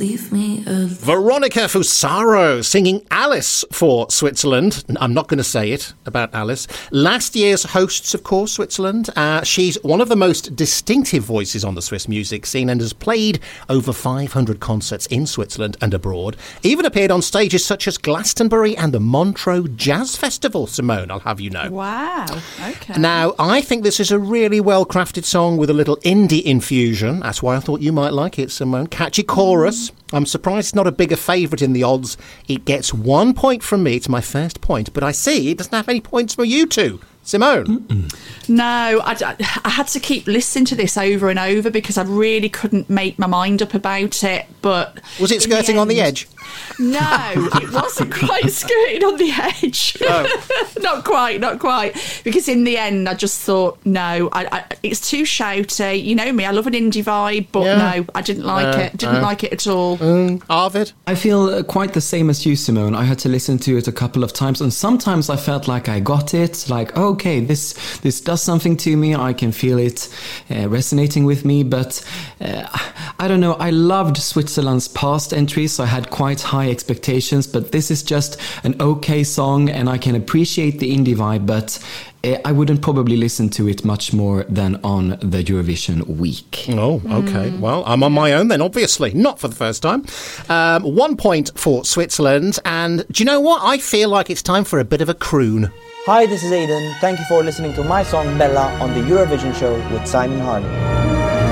leave me alone. Veronica Fusaro singing Alice for Switzerland. I'm not going to say it about Alice. Last year's hosts, of course, Switzerland. She's one of the most distinctive voices on the Swiss music scene and has played over 500 concerts in Switzerland and abroad. Even appeared on stages such as Glastonbury and the Montreux Jazz Festival, Simone, I'll have you know. Wow, okay. Now, I think this is a really well-crafted song with a little indie infusion. That's why I thought you might like it, Simone. Catchy chorus. I'm surprised it's not a bigger favourite in the odds. It gets 1 point from me. It's my first point. But I see it doesn't have any points for you two. Simone? No, I had to keep listening to this over and over because I really couldn't make my mind up about it. But was it skirting on the edge? No, it wasn't quite skirting on the edge. Oh. Not quite. Because in the end, I just thought, no, it's too shouty. You know me, I love an indie vibe, but no, I didn't like it. Didn't like it at all. Arvid? I feel quite the same as you, Simone. I had to listen to it a couple of times, and sometimes I felt like I got it. Like, okay, this does something to me. I can feel it resonating with me. But I don't know. I loved Switzerland's past entries, so I had quite high expectations. But this is just an okay song, and I can appreciate the indie vibe, but I wouldn't probably listen to it much more than on the Eurovision week. Oh, okay. Well, I'm on my own then, obviously. Not for the first time. 1 point for Switzerland. And do you know what? I feel like it's time for a bit of a croon. Hi, this is Aidan. Thank you for listening to my song Bella on the Eurovision show with Simon Harley.